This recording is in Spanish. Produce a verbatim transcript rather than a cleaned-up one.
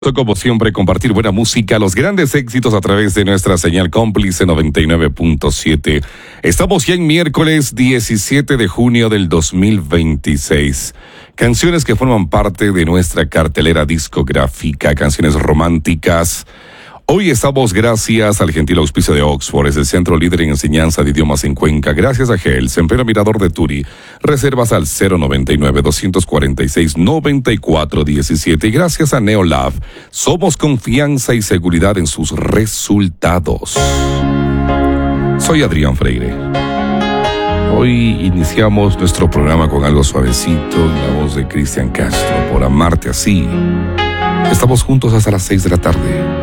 Como siempre, compartir buena música, los grandes éxitos a través de nuestra señal cómplice noventa y nueve punto siete. Estamos ya en miércoles diecisiete de junio del dos mil veintiséis. Canciones que forman parte de nuestra cartelera discográfica, canciones románticas. Hoy estamos gracias al gentil auspicio de Oxford, es el centro líder en enseñanza de idiomas en Cuenca. Gracias a Gels, en pleno Mirador de Turi. Reservas al cero noventa y nueve, doscientos cuarenta y seis, noventa y cuatro diecisiete. Y gracias a Neolab, somos confianza y seguridad en sus resultados. Soy Adrián Freire. Hoy iniciamos nuestro programa con algo suavecito, en la voz de Cristian Castro, por amarte así. Estamos juntos hasta las seis de la tarde.